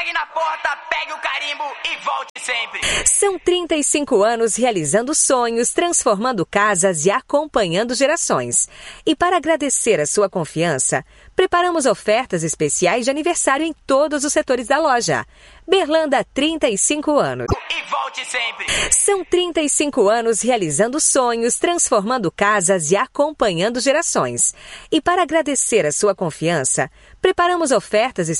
pague na porta, pegue o carimbo e volte sempre. São 35 anos realizando sonhos, transformando casas e acompanhando gerações. E para agradecer a sua confiança, preparamos ofertas especiais de aniversário em todos os setores da loja. Berlanda, 35 anos. E volte sempre. São 35 anos realizando sonhos, transformando casas e acompanhando gerações. E para agradecer a sua confiança, preparamos ofertas especiais